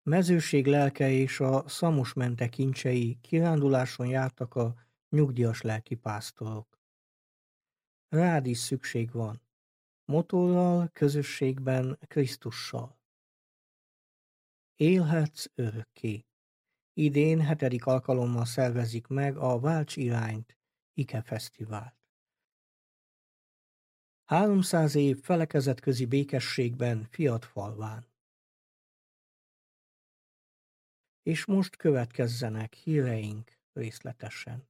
Mezőség lelke és a Szamos mente kincsei kiránduláson jártak a nyugdíjas lelkipásztorok. Rád is szükség van. Motorral, közösségben, Krisztussal. Élhetsz örökké. Idén 7. alkalommal szervezik meg a Válts irányt Ike Fesztivált. 300 év felekezetközi békességben Fiatfalván. És most következzenek híreink részletesen.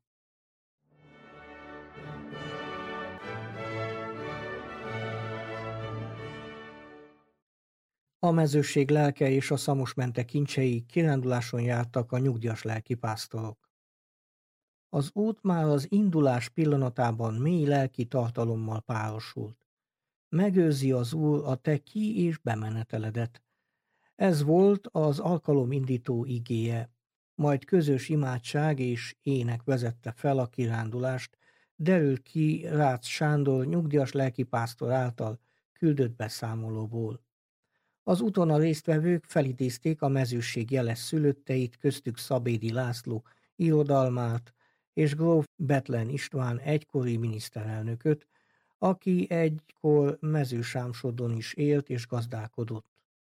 A mezőség lelke és a Szamos mente kincsei kiránduláson jártak a nyugdíjas lelkipásztorok. Az út már az indulás pillanatában mély lelki tartalommal párosult. Megőrzi az Úr a te ki- és bemeneteledet. Ez volt az alkalom indító igéje, majd közös imádság és ének vezette fel a kirándulást, derül ki Rácz Sándor nyugdíjas lelkipásztor által küldött beszámolóból. Az úton a résztvevők felidézték a mezőség jeles szülötteit, köztük Szabédi László irodalmát és gróf Bethlen István egykori miniszterelnököt, aki egykor Mezősámsodon is élt és gazdálkodott.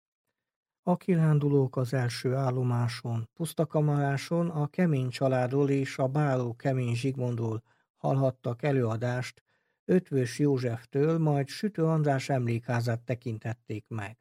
A kirándulók az első állomáson, Pusztakamaráson a Kemény családról és a báró Kemény Zsigmondról hallhattak előadást, Ötvös Józseftől, majd Sütő András emlékházát tekintették meg.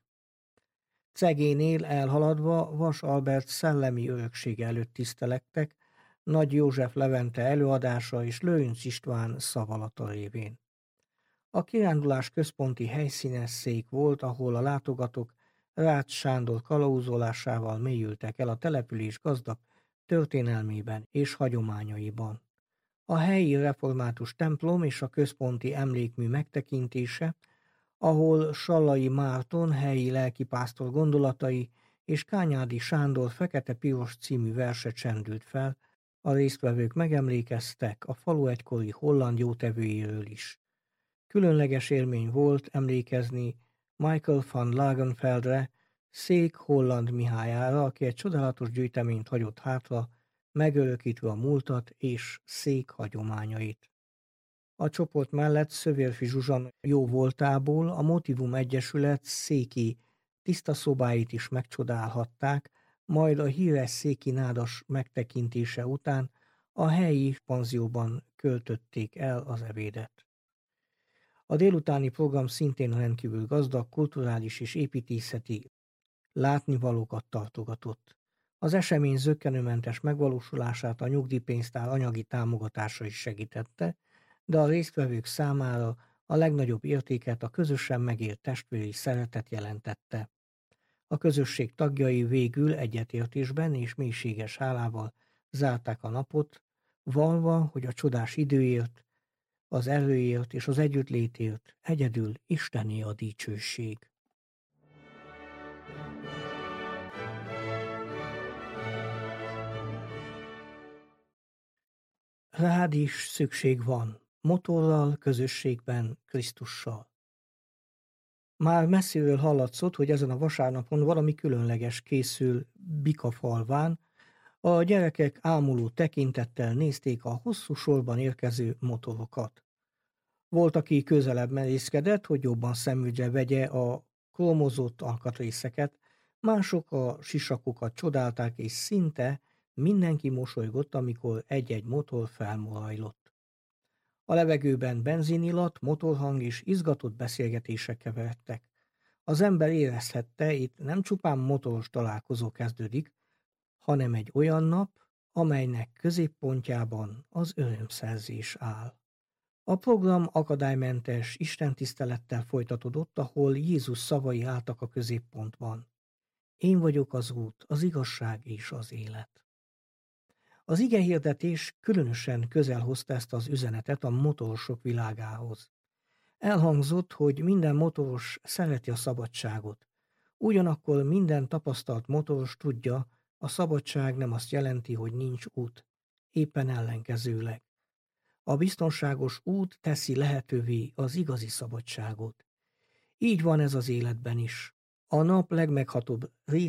Cegénél elhaladva Vas Albert szellemi öröksége előtt tisztelektek, Nagy József Levente előadása és Lőrinc István szavalata révén. A kirándulás központi helyszíne szék volt, ahol a látogatók Rácz Sándor kalauzolásával mélyültek el a település gazdag történelmében és hagyományaiban. A helyi református templom és a központi emlékmű megtekintése, ahol Sallai Márton helyi lelkipásztor gondolatai és Kányádi Sándor Fekete-piros című verse csendült fel, a résztvevők megemlékeztek a falu egykori holland jótevőjéről is. Különleges élmény volt emlékezni Michael van Lagenfeldre, Szék Holland Mihályára, aki egy csodálatos gyűjteményt hagyott hátra, megörökítve a múltat és Szék hagyományait. A csoport mellett Szövérfi Zsuzsan jó voltából a Motivum Egyesület széki tiszta szobáit is megcsodálhatták, majd a híres széki nádas megtekintése után a helyi panzióban költötték el az ebédet. A délutáni program szintén rendkívül gazdag, kulturális és építészeti látnivalókat tartogatott. Az esemény zökkenőmentes megvalósulását a nyugdíjpénztár anyagi támogatása is segítette, de a résztvevők számára a legnagyobb értéket a közösen megélt testvéri szeretet jelentette. A közösség tagjai végül egyetértésben és mélységes hálával zárták a napot, vallva, hogy a csodás időért, az erőért és az együttlétért egyedül Istené a dicsőség. Rád is szükség van, motorral, közösségben, Krisztussal. Már messziről hallatszott, hogy ezen a vasárnapon valami különleges készül Bikafalván. A gyerekek ámuló tekintettel nézték a hosszú sorban érkező motorokat. Volt, aki közelebb merészkedett, hogy jobban szemügyre vegye a krómozott alkatrészeket, mások a sisakokat csodálták, és szinte mindenki mosolygott, amikor egy-egy motor felmorajlott. A levegőben benzinillat, motorhang és izgatott beszélgetések keveredtek. Az ember érezhette, itt nem csupán motoros találkozó kezdődik, hanem egy olyan nap, amelynek középpontjában az örömszerzés áll. A program akadálymentes istentisztelettel folytatódott, ahol Jézus szavai álltak a középpontban. Én vagyok az út, az igazság és az élet. Az igehirdetés különösen közel hozta ezt az üzenetet a motorosok világához. Elhangzott, hogy minden motoros szereti a szabadságot. Ugyanakkor minden tapasztalt motoros tudja, a szabadság nem azt jelenti, hogy nincs út, éppen ellenkezőleg. A biztonságos út teszi lehetővé az igazi szabadságot. Így van ez az életben is. A nap legmeghatóbb